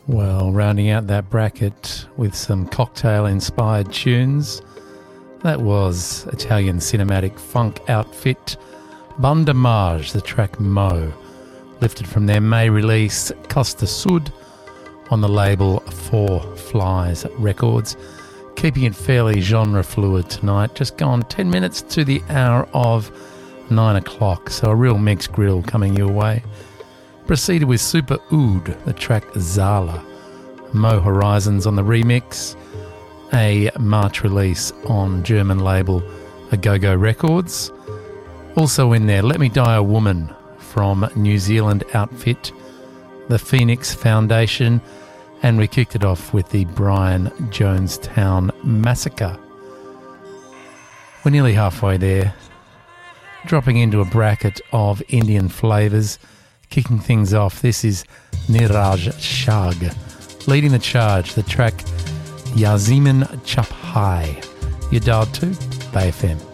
Well, rounding out that bracket with some cocktail-inspired tunes, that was Italian cinematic funk outfit Bon Dommage, the track Mo, lifted from their May release Costa Sud on the label Four Flies Records, keeping it fairly genre fluid tonight. Just gone 10 minutes to the hour of 9 o'clock, so a real mixed grill coming your way. Proceeded with Super Oud, the track Zala, Mo Horizons on the remix, a March release on German label Agogo Records. Also in there, Let Me Die a Woman from New Zealand outfit the Phoenix Foundation, and we kicked it off with the Brian Jonestown Massacre. We're nearly halfway there, dropping into a bracket of Indian flavours. Kicking things off, this is Niraj Shag, leading the charge, the track Yaziman Chaphai. You're dialed to Bay FM.